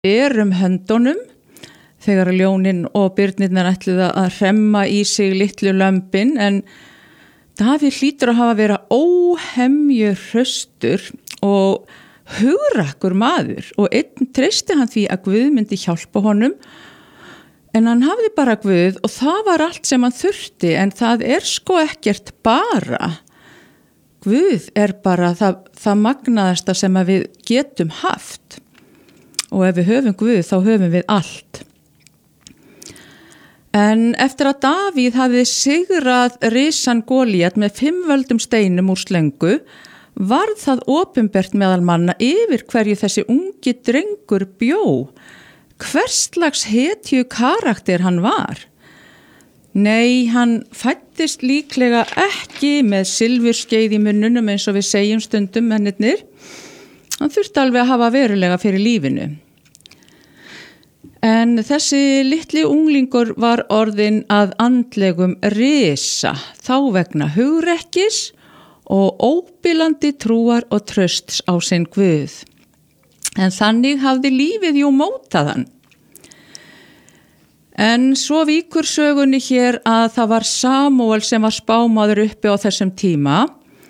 berum höndunum þegar ljónin og birnirnar ætluðu að hremma í sig litlu lömbin, en Davíð hlýtur að hafa verið óhemju hraustur og hugrakkur maður og einn treysti hann því að Guð myndi hjálpa honum, en hann hafði bara Guð og það var allt sem hann þurfti. En það sko ekkert bara. Guð bara það magnaðasta sem að við getum haft, og ef við höfum Guð þá höfum við allt. En eftir að Davíð hafði sigrað risann Golíat með 5 völdum steinum úr slöngu, varð það opinbert meðal manna yfir hverju þessi ungi drengur bjó, hverslags hetju karakter hann var. Nei, hann fæddist líklega ekki með silfurskeið í munnunum eins og við segjum stundum mennirnir. Hann þurfti alveg að hafa verulega fyrir lífinu. En þessi litli unglingur var orðinn að andlegum risa, þá vegna hugrekkis og óbilandi trúar og trausts á sinn Guð. En þannig hafði lífið jú mótað hann. En svo víkur sögunni hér að það var Samúel sem var spámaður uppi á þessum tíma,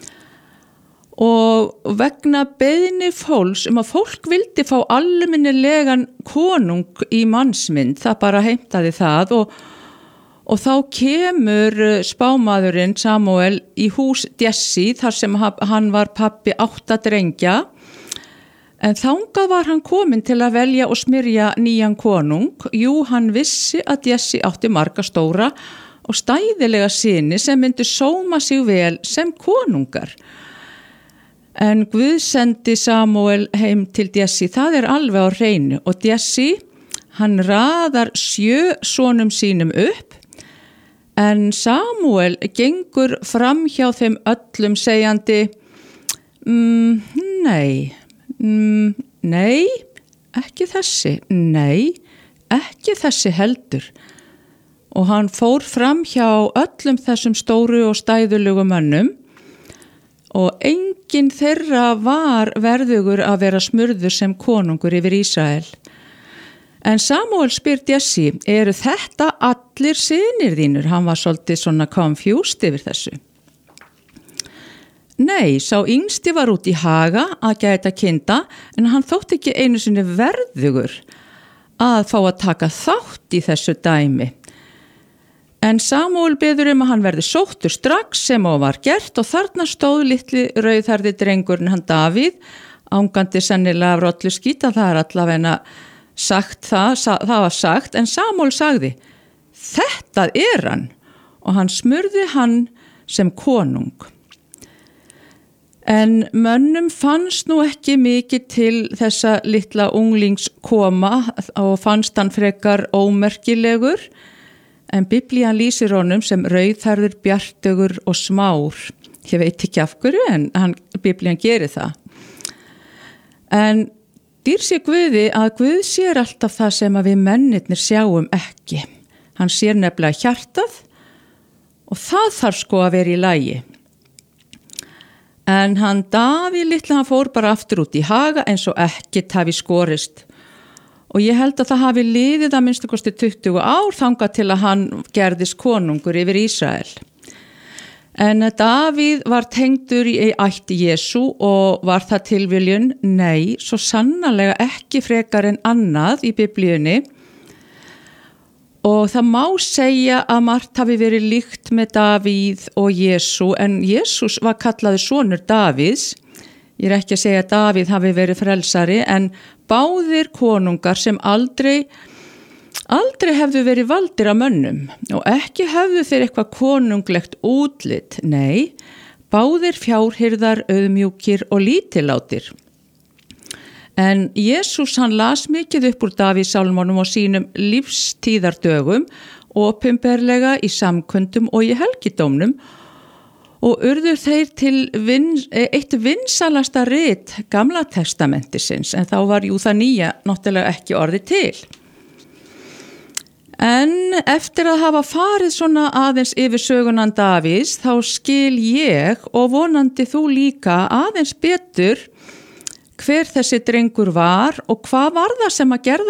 og vegna beiðni fólks að fólk vildi fá almennilegan konung í mannsmynd, það bara heimtaði það, og þá kemur spámaðurinn Samúel í hús Jesse þar sem hann var pabbi 8 drengja, en þangað var hann kominn til að velja og smyrja nýjan konung. Jú, hann vissi að Jesse átti marga stóra og stæðilega syni sem myndu sóma sig vel sem konungar. En Guð sendi Samúel heim til Jesse, það alveg á hreinu, og Jesse, hann raðar 7 sonum sínum upp, en Samúel gengur fram hjá þeim öllum segjandi, nei, ekki þessi, nei, ekki þessi heldur. Og hann fór fram hjá öllum þessum stóru og stæðulegu mönnum, og enginn þeirra var verðugur að vera smurður sem konungur yfir Ísrael. En Samúel spyr Jesse, eru þetta allir synir þínir? Hann var svolítið svona confused yfir þessu. Nei, sá yngsti var út í haga að gæta kinda, en hann þótti ekki einu sinni verðugur að fá að taka þátt í þessu dæmi. En Samúel biður að hann verði sóttur strax sem og var gert, og þarna stóð litli rauðhærði drengurinn hann Davíð, ángandi sennilega af rolluskít, það allavega sagt það var sagt, en Samúel sagði, þetta hann, og hann smurði hann sem konung. En mönnum fannst nú ekki mikið til þessa litla unglings koma og fannst hann frekar ómerkilegur, en Biblían lýsir honum sem rauðhærður, bjartugur og smár. Ég veit ekki af hverju, en Biblían gerir það. En dýr sé Guði að Guð sér alltaf það sem að við mennirnir sjáum ekki. Hann sér nefnilega hjartað, og það þarf að vera í lagi. En hann Davíð litla, hann fór bara aftur út í haga eins og ekkert hafi skorist. Og ég held að það hafi liðið að minnstu kosti 20 ár þangað til að hann gerðist konungur yfir Ísrael. En Davíð var tengdur í ætt Jesú, og var það tilviljun? Nei, svo sannarlega ekki frekar en annað í Biblíunni. Og það má segja að margt hafi verið líkt með Davíð og Jesú, en Jesús var kallaður sonur Davíðs. Ég ekki að segja að Davíð hafi verið frelsari, en báðir konungar sem aldrei hefðu verið valdir af mönnum, og ekki hefðu þeir eitthvað konunglegt útlit. Nei, báðir fjárhirðar, auðmjúkir og lítillátir. En Jesús hann las mikið upp úr Davíðssálmunum og sínum lífstíðardögum, opinberlega í samkundum og í helgidómnum, og urðu þeir til eitt vinsalasta rit Gamla testamentisins, en þá var jú það nýja náttúrulega ekki orðið til. En eftir að hafa farið svona aðeins yfir sögunan Davíðs, þá skil ég, og vonandi þú líka, aðeins betur hver þessi drengur var og hvað var það sem að gerða